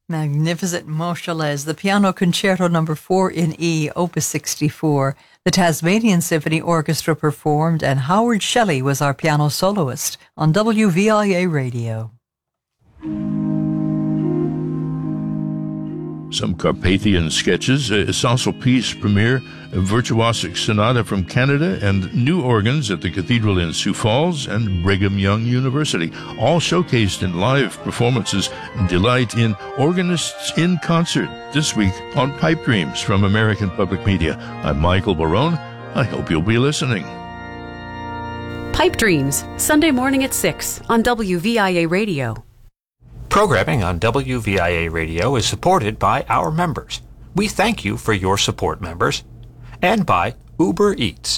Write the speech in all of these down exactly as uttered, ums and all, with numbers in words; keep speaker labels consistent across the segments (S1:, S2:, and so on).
S1: Magnificent Moscheles, the Piano Concerto Number four in E, Opus sixty-four. The Tasmanian Symphony Orchestra performed, and Howard Shelley was our piano soloist on W V I A Radio.
S2: Some Carpathian sketches, a Sassel Piece premiere, a virtuosic sonata from Canada, and new organs at the Cathedral in Sioux Falls and Brigham Young University, all showcased in live performances and delight in Organists in Concert this week on Pipe Dreams from American Public Media. I'm Michael Barone. I hope you'll be listening.
S3: Pipe Dreams, Sunday morning at six on W V I A Radio.
S4: Programming on W V I A Radio is supported by our members. We thank you for your support, members. And by Uber Eats.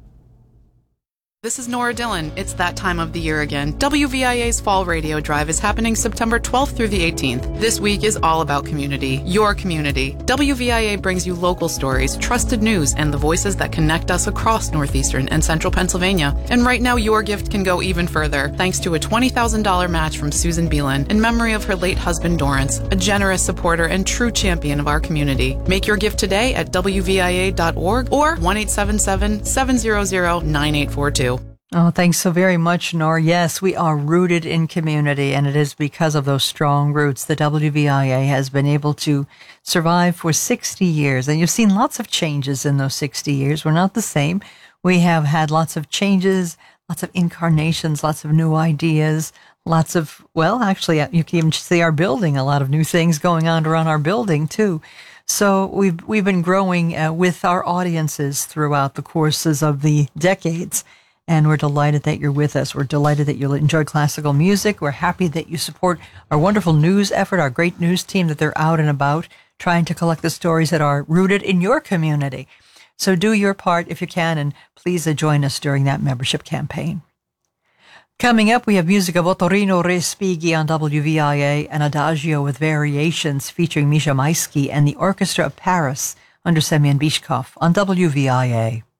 S5: This is Nora Dillon. It's that time of the year again. W V I A's Fall Radio Drive is happening September twelfth through the eighteenth. This week is all about community, your community. W V I A brings you local stories, trusted news, and the voices that connect us across northeastern and central Pennsylvania. And right now, your gift can go even further, thanks to a twenty thousand dollars match from Susan Beelan in memory of her late husband, Dorrance, a generous supporter and true champion of our community. Make your gift today at W V I A dot org or one eight seven seven, seven zero zero, nine eight four two.
S1: Oh, thanks so very much, Nor. Yes, we are rooted in community, and it is because of those strong roots that W V I A has been able to survive for sixty years. And you've seen lots of changes in those sixty years. We're not the same. We have had lots of changes, lots of incarnations, lots of new ideas, lots of, well, actually, you can even see our building, a lot of new things going on around our building, too. So we've, we've been growing uh, with our audiences throughout the courses of the decades. And we're delighted that you're with us. We're delighted that you'll enjoy classical music. We're happy that you support our wonderful news effort, our great news team, that they're out and about trying to collect the stories that are rooted in your community. So do your part if you can, and please uh, join us during that membership campaign. Coming up, we have music of Ottorino Respighi on W V I A, an adagio with variations featuring Misha Maisky and the Orchestra of Paris under Semyon Bishkov on W V I A.